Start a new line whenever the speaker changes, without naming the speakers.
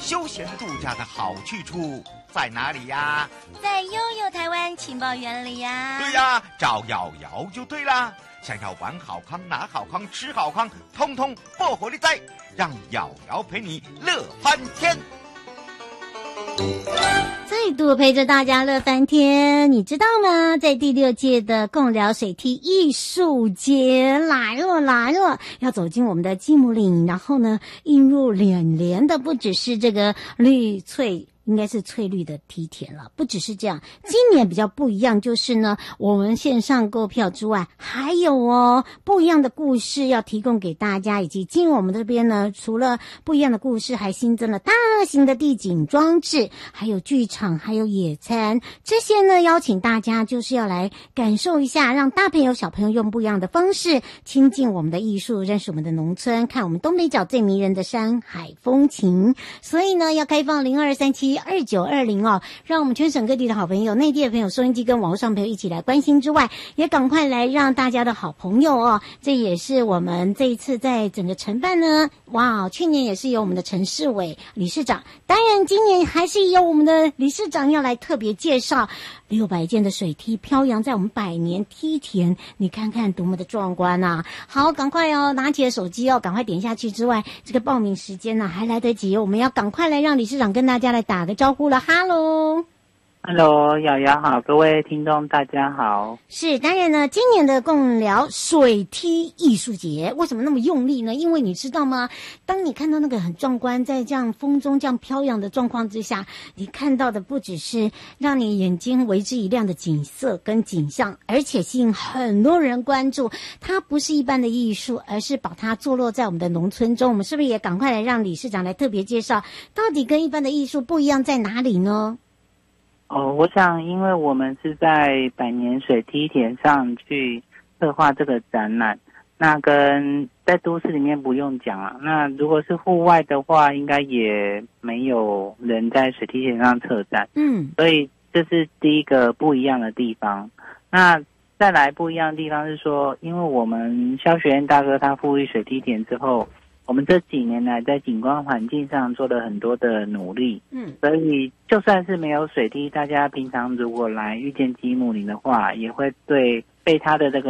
休闲度假的好去处在哪里呀？
在悠悠台湾情报园里呀。
对呀，找瑶瑶就对啦。想要玩好康、拿好康、吃好康，通通报火力在，让瑶瑶陪你乐翻天。
再度陪着大家乐翻天，你知道吗？在第6届的贡寮水梯艺术节来了，要走进我们的积木岭，然后呢，映入眼帘的不只是这个绿翠。应该是翠绿的梯田了，不只是这样。今年比较不一样，就是呢，我们线上购票之外，还有不一样的故事要提供给大家，以及进入我们这边呢，除了不一样的故事，还新增了大型的地景装置，还有剧场，还有野餐。这些呢，邀请大家就是要来感受一下，让大朋友小朋友用不一样的方式亲近我们的艺术，认识我们的农村，看我们东北角最迷人的山海风情。所以呢，要开放02372920让我们全省各地的好朋友、内地的朋友、收音机跟网络上朋友一起来关心之外，也赶快来让大家的好朋友这也是我们这一次在整个承办呢，哇，去年也是由我们的陈世伟理事长，当然今年还是由我们的理事长要来特别介绍600件的水梯飘扬在我们百年梯田，你看看多么的壮观啊！好，赶快拿起了手机赶快点下去之外，这个报名时间还来得及，我们要赶快来让理事长跟大家来打个招呼了。哈喽
Hello， 瑶瑶好，各位听众大家好。
是，当然呢，今年的贡寮水梯艺术节为什么那么用力呢？因为你知道吗？当你看到那个很壮观，在这样风中这样飘扬的状况之下，你看到的不只是让你眼睛为之一亮的景色跟景象，而且吸引很多人关注。它不是一般的艺术，而是把它坐落在我们的农村中。我们是不是也赶快来让理事长来特别介绍，到底跟一般的艺术不一样在哪里呢？
我想因为我们是在百年水梯田上去策划这个展览，那跟在都市里面不用讲啊，那如果是户外的话，应该也没有人在水梯田上策展，所以这是第一个不一样的地方。那再来不一样的地方是说，因为我们肖学院大哥他赋予水梯田之后，我们这几年来在景观环境上做了很多的努力，所以就算是没有水梯，大家平常如果来遇见积木林的话，也会被它的这个